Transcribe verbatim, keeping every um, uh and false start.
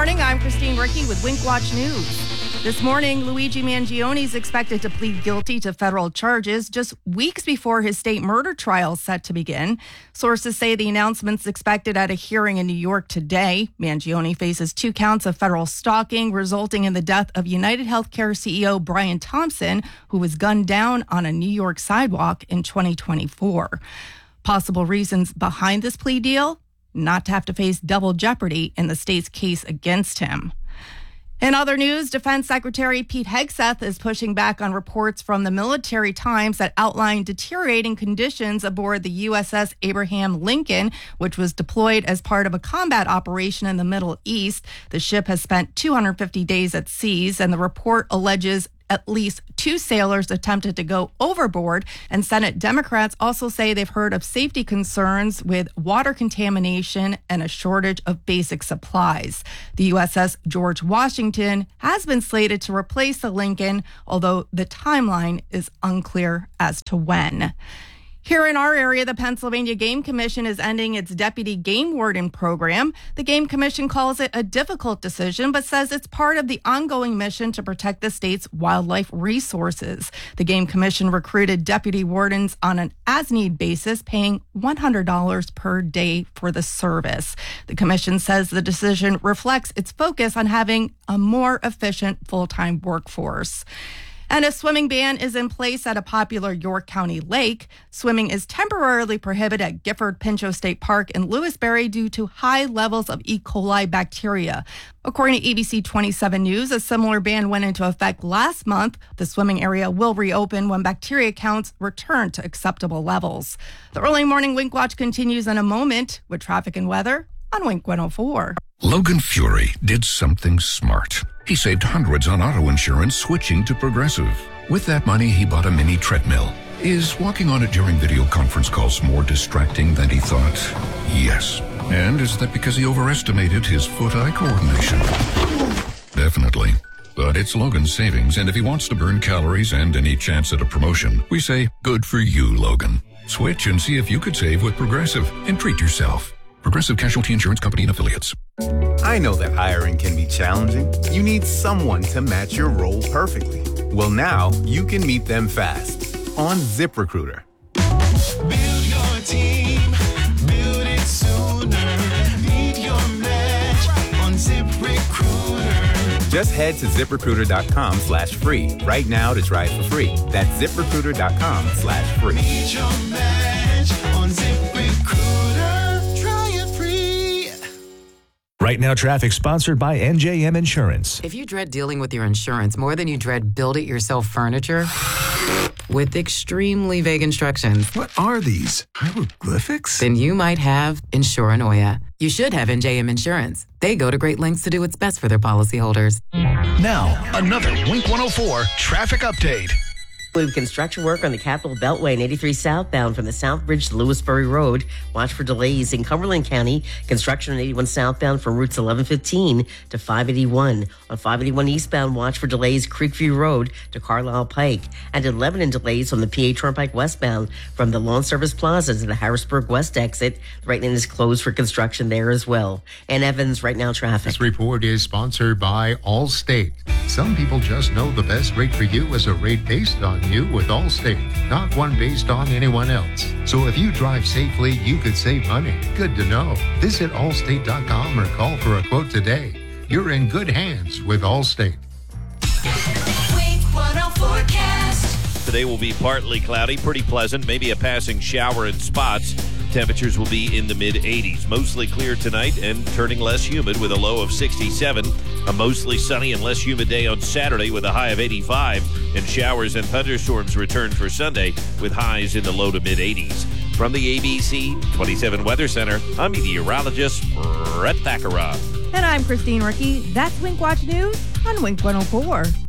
morning. I'm Christine Ricky with Wink Watch News. This morning, Luigi Mangione is expected to plead guilty to federal charges just weeks before his state murder trial is set to begin. Sources say the announcement's expected at a hearing in New York today. Mangione faces two counts of federal stalking, resulting in the death of United Healthcare C E O Brian Thompson, who was gunned down on a New York sidewalk in twenty twenty-four. Possible reasons behind this plea deal? Not to have to face double jeopardy in the state's case against him. In other news, Defense Secretary Pete Hegseth is pushing back on reports from the Military Times that outline deteriorating conditions aboard the U S S Abraham Lincoln, which was deployed as part of a combat operation in the Middle East. The ship has spent two hundred fifty days at sea, and the report alleges at least two sailors attempted to go overboard, and Senate Democrats also say they've heard of safety concerns with water contamination and a shortage of basic supplies. The U S S George Washington has been slated to replace the Lincoln, although the timeline is unclear as to when. Here in our area, the Pennsylvania Game Commission is ending its deputy game warden program. The Game Commission calls it a difficult decision, but says it's part of the ongoing mission to protect the state's wildlife resources. The Game Commission recruited deputy wardens on an as-need basis, paying one hundred dollars per day for the service. The commission says the decision reflects its focus on having a more efficient full-time workforce. And a swimming ban is in place at a popular York County lake. Swimming is temporarily prohibited at Gifford Pinchot State Park in Lewisberry due to high levels of E. coli bacteria. According to A B C twenty-seven News, a similar ban went into effect last month. The swimming area will reopen when bacteria counts return to acceptable levels. The early morning Wink Watch continues in a moment with traffic and weather on Wink one oh four. Logan Fury did something smart. He saved hundreds on auto insurance switching to Progressive. With that money, he bought a mini treadmill. Is walking on it during video conference calls more distracting than he thought? Yes. And is that because he overestimated his foot-eye coordination? Definitely. But it's Logan's savings, and if he wants to burn calories and any chance at a promotion, we say, good for you, Logan. Switch and see if you could save with Progressive and treat yourself. Progressive Casualty Insurance Company and Affiliates. I know that hiring can be challenging. You need someone to match your role perfectly. Well, now you can meet them fast on ZipRecruiter. Build your team, build it sooner. Meet your match on ZipRecruiter. Just head to ZipRecruiter.com slash free right now to try it for free. That's ZipRecruiter.com slash free. Meet your match on ZipRecruiter. Right Now Traffic, sponsored by N J M Insurance. If you dread dealing with your insurance more than you dread build-it-yourself furniture with extremely vague instructions, what are these? Hieroglyphics? Then you might have Insuranoia. You should have N J M Insurance. They go to great lengths to do what's best for their policyholders. Now, another Wink one oh four traffic update. With construction work on the Capitol Beltway and eighty-three southbound from the South Bridge to Lewisberry Road. Watch for delays in Cumberland County. Construction on eighty-one southbound from routes eleven fifteen to five eighty-one. On five eighty-one eastbound, watch for delays Creekview Road to Carlisle Pike. And in Lebanon, delays on the P A Turnpike westbound from the Lawn Service Plaza to the Harrisburg West exit. Right lane is closed for construction there as well. And Evans, Right Now Traffic. This report is sponsored by Allstate. Some people just know the best rate for you is a rate based on you with Allstate, not one based on anyone else. So if you drive safely, you could save money. Good to know. Visit allstate dot com or call for a quote today. You're in good hands with Allstate. Wink one oh four forecast. Today will be partly cloudy, pretty pleasant, maybe a passing shower in spots. Temperatures will be in the mid eighties. Mostly clear tonight and turning less humid with a low of sixty-seven. A mostly sunny and less humid day on Saturday with a high of eighty-five. And showers and thunderstorms return for Sunday with highs in the low to mid eighties. From the A B C twenty-seven Weather Center, I'm meteorologist Brett Thakara. And I'm Christine Ricky. That's Wink Watch News on Wink one oh four.